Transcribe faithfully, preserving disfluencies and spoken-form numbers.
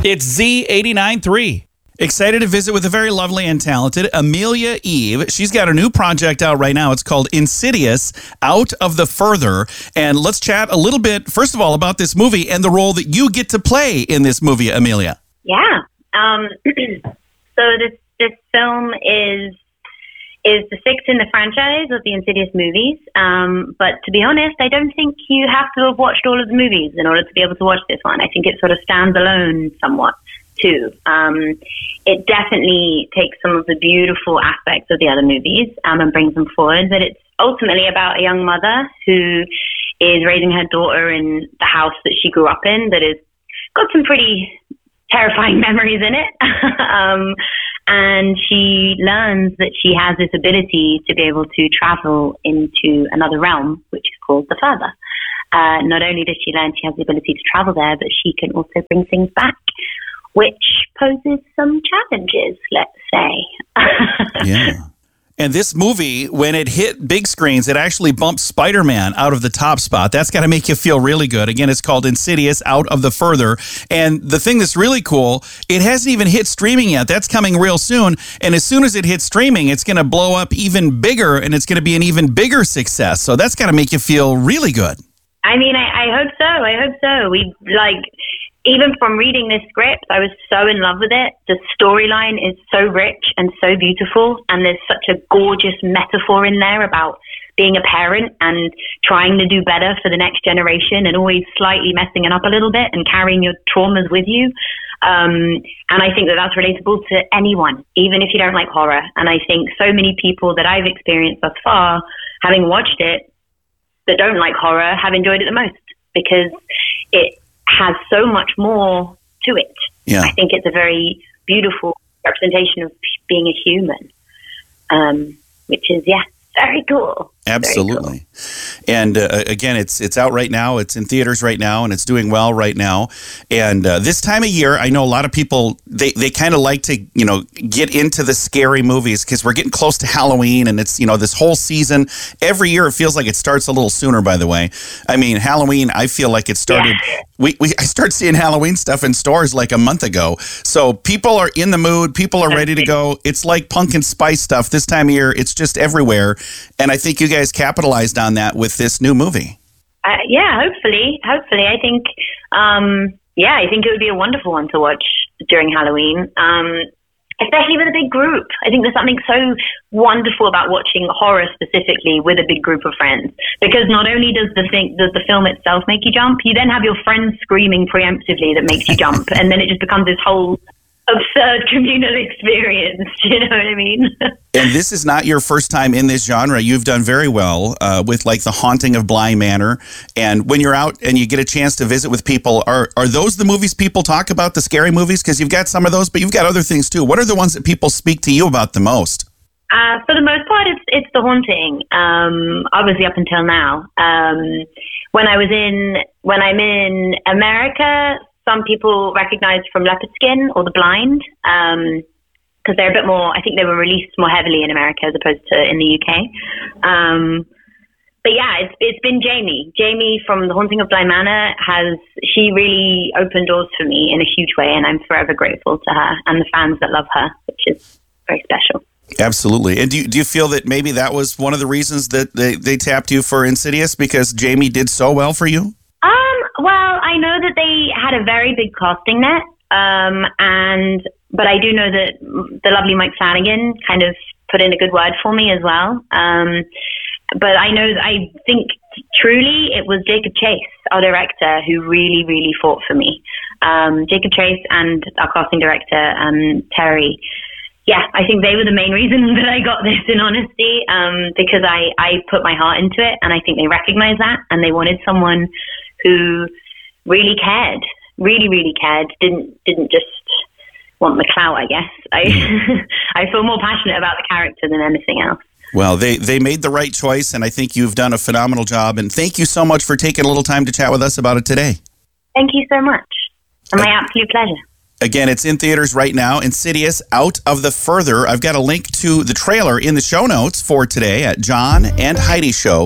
It's Z eighty-nine point three. Excited to visit with the very lovely and talented Amelia Eve. She's got a new project out right now. It's called Insidious, Out of the Further. And let's chat a little bit, first of all, about this movie and the role that you get to play in this movie, Amelia. Yeah. Um, so this this film is is the sixth in the franchise of the Insidious movies. Um, but to be honest, I don't think you have to have watched all of the movies in order to be able to watch this one. I think it sort of stands alone somewhat, too. Um, it definitely takes some of the beautiful aspects of the other movies um, and brings them forward. But it's ultimately about a young mother who is raising her daughter in the house that she grew up in that has got some pretty terrifying memories in it. um, and she learns that she has this ability to be able to travel into another realm, which is called the Further. Uh, not only does she learn she has the ability to travel there, but she can also bring things back, which poses some challenges, let's say. Yeah. And this movie, when it hit big screens, it actually bumped Spider-Man out of the top spot. That's got to make you feel really good. Again, it's called Insidious, Out of the Further. And the thing that's really cool, it hasn't even hit streaming yet. That's coming real soon. And as soon as it hits streaming, it's going to blow up even bigger, and it's going to be an even bigger success. So that's got to make you feel really good. I mean, I, I hope so. I hope so. We, like... Even from reading this script, I was so in love with it. The storyline is so rich and so beautiful, and there's such a gorgeous metaphor in there about being a parent and trying to do better for the next generation and always slightly messing it up a little bit and carrying your traumas with you. Um, and I think that that's relatable to anyone, even if you don't like horror. And I think so many people that I've experienced thus far, having watched it, that don't like horror, have enjoyed it the most because it has so much more to it. Yeah. I think it's a very beautiful representation of being a human, um, which is, yeah, very cool. Absolutely. Very cool. And uh, again, it's it's out right now. It's in theaters right now, and it's doing well right now. And uh, this time of year, I know a lot of people, they, they kind of like to, you know, get into the scary movies because we're getting close to Halloween, and it's, you know, this whole season. Every year, it feels like it starts a little sooner, by the way. I mean, Halloween, I feel like it started, yeah. we, we I started seeing Halloween stuff in stores like a month ago. So people are in the mood. People are ready to go. It's like pumpkin spice stuff this time of year. It's just everywhere. And I think you guys capitalized on that with this new movie. Uh, yeah, hopefully. Hopefully. I think, um, yeah, I think it would be a wonderful one to watch during Halloween, um, especially with a big group. I think there's something so wonderful about watching horror specifically with a big group of friends, because not only does the thing, does the film itself make you jump, you then have your friends screaming preemptively that makes you jump, and then it just becomes this whole absurd communal experience. You know what I mean? And this is not your first time in this genre. You've done very well uh, with like The Haunting of Bly Manor. And when you're out and you get a chance to visit with people, are are those the movies people talk about, the scary movies? Because you've got some of those, but you've got other things too. What are the ones that people speak to you about the most? Uh, for the most part, it's it's The Haunting. Um, obviously, up until now, um, when I was in when I'm in America, some people recognize from Leopard Skin or The Blind, because um, they're a bit more, I think they were released more heavily in America as opposed to in the U K. Um, but yeah, it's it's been Jamie. Jamie from The Haunting of Bly Manor has, she really opened doors for me in a huge way, and I'm forever grateful to her and the fans that love her, which is very special. Absolutely. And do you, do you feel that maybe that was one of the reasons that they, they tapped you for Insidious, because Jamie did so well for you? Um, well, I know that they had a very big casting net, um, and but I do know that the lovely Mike Flanagan kind of put in a good word for me as well. Um, but I know, I think truly it was Jacob Chase, our director, who really, really fought for me. Um, Jacob Chase and our casting director, um, Terry. Yeah, I think they were the main reason that I got this, in honesty, um, because I, I put my heart into it, and I think they recognized that, and they wanted someone who really cared, really, really cared, didn't didn't just want the clout, I guess. I I feel more passionate about the character than anything else. Well, they, they made the right choice, and I think you've done a phenomenal job, and thank you so much for taking a little time to chat with us about it today. Thank you so much. And my absolute pleasure. Again, it's in theaters right now. Insidious, Out of the Further. I've got a link to the trailer in the show notes for today at John and Heidi Show.